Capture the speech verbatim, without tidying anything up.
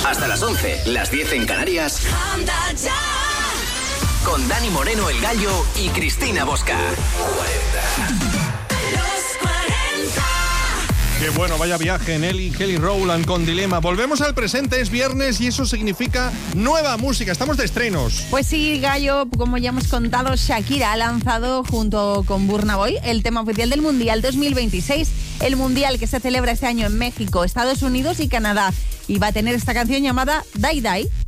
Hasta las once, las diez en Canarias. Con Dani Moreno, el Gallo, y Cristina Bosca. cuarenta. Qué bueno, vaya viaje, Nelly, Kelly Rowland con Dilema. Volvemos al presente, es viernes y eso significa nueva música. Estamos de estrenos. Pues sí, Gallo, como ya hemos contado, Shakira ha lanzado junto con Burna Boy el tema oficial del Mundial dos mil veintiséis. El Mundial que se celebra este año en México, Estados Unidos y Canadá. Y va a tener esta canción llamada Die Die.